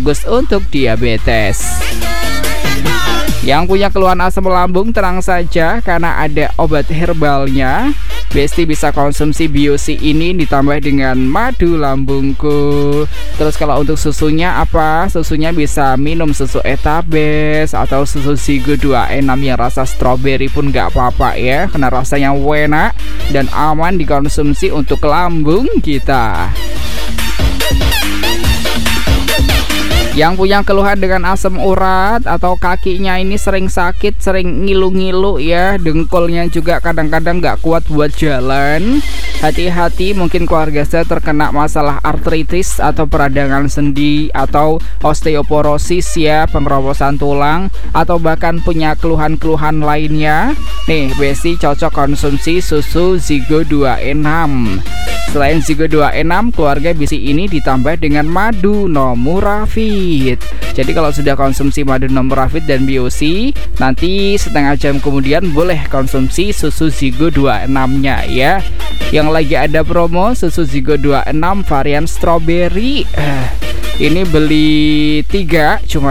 bagus untuk diabetes. Yang punya keluhan asam lambung tenang saja karena ada obat herbalnya. Besti bisa konsumsi Biosi ini ditambah dengan madu lambungku. Terus kalau untuk susunya apa? Susunya bisa minum susu Etabes atau susu Zigo 2 N6 yang rasa stroberi pun gak apa-apa ya, karena rasanya enak dan aman dikonsumsi untuk lambung kita. Yang punya keluhan dengan asam urat atau kakinya ini sering sakit, sering ngilu-ngilu ya, dengkulnya juga kadang-kadang nggak kuat buat jalan. Hati-hati, mungkin keluarga saya terkena masalah artritis atau peradangan sendi atau osteoporosis ya, pengeroposan tulang, atau bahkan punya keluhan-keluhan lainnya. Nih, Besti cocok konsumsi susu Zigo 2 N6. Selain Zigo 2 N6, keluarga Besti ini ditambah dengan madu Nomurafit. Jadi kalau sudah konsumsi madu Nomurafit dan Biosi, nanti setengah jam kemudian boleh konsumsi susu Zigo 2 N6-nya ya. Yang lagi ada promo susu Zigo 2 N6 varian strawberry. Ini beli 3 cuma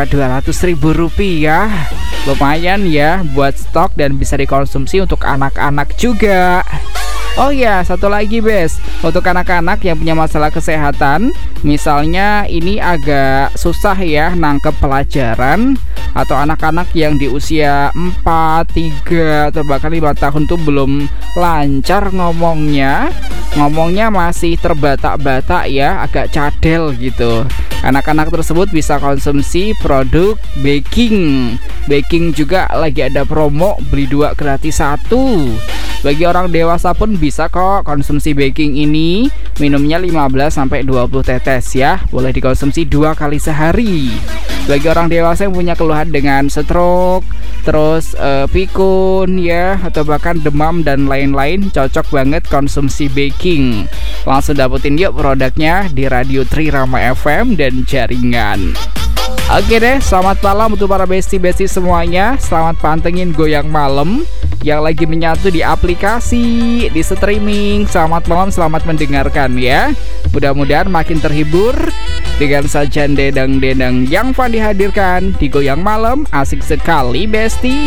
Rp200.000. Lumayan ya buat stok dan bisa dikonsumsi untuk anak-anak juga. Oh ya, satu lagi Bes, untuk anak-anak yang punya masalah kesehatan, misalnya ini agak susah ya nangkep pelajaran, atau anak-anak yang di usia 4, 3, atau bahkan 5 tahun tuh belum lancar ngomongnya masih terbatak-batak ya, agak cadel gitu. Anak-anak tersebut bisa konsumsi produk baking. Baking juga lagi ada promo, beli 2 gratis 1. Bagi orang dewasa pun bisa kok konsumsi baking ini. Minumnya 15-20 tetes ya. Boleh dikonsumsi 2 kali sehari. Bagi orang dewasa yang punya keluhan dengan stroke, terus pikun ya, atau bahkan demam dan lain-lain, cocok banget konsumsi baking. Langsung dapetin yuk produknya di Radio Trirama FM dan jaringan. Oke deh, selamat malam untuk para besti-besti semuanya. Selamat pantengin Goyang Malam yang lagi menyatu di aplikasi, di streaming. Selamat malam, selamat mendengarkan ya. Mudah-mudahan makin terhibur dengan sajian dedang-dedang yang fun dihadirkan di Goyang Malam. Asik sekali besti.